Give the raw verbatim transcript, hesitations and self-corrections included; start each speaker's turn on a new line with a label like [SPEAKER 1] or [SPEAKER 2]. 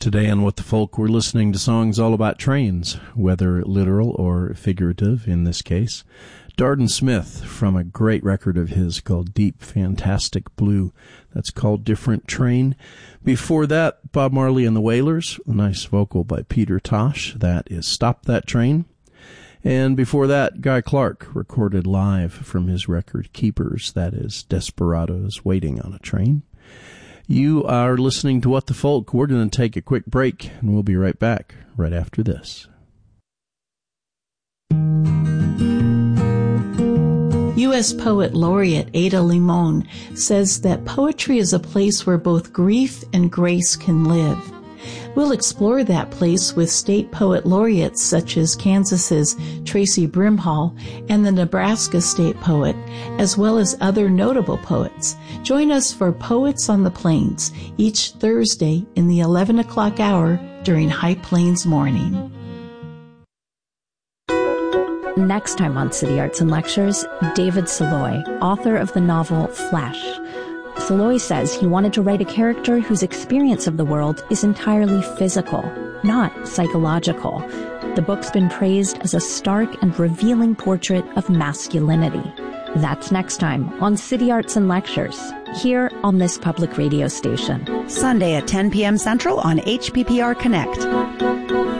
[SPEAKER 1] Today on What the Folk, we're listening to songs all about trains, whether literal or figurative in this case. Darden Smith from a great record of his called Deep Fantastic Blue. That's called Different Train. Before that, Bob Marley and the Wailers, a nice vocal by Peter Tosh. That is Stop That Train. And before that, Guy Clark recorded live from his record Keepers. That is Desperados Waiting on a Train. You are listening to What the Folk. We're going to take a quick break, and we'll be right back right after this.
[SPEAKER 2] U S Poet Laureate Ada Limon says that poetry is a place where both grief and grace can live. We'll explore that place with state poet laureates such as Kansas's Tracy Brimhall and the Nebraska state poet, as well as other notable poets. Join us for Poets on the Plains each Thursday in the eleven o'clock hour during High Plains Morning.
[SPEAKER 3] Next time on City Arts and Lectures, David Saloy, author of the novel Flesh. Saloy says he wanted to write a character whose experience of the world is entirely physical, not psychological. The book's been praised as a stark and revealing portrait of masculinity. That's next time on City Arts and Lectures, here on this public radio station.
[SPEAKER 4] Sunday at ten p.m. Central on H P P R Connect.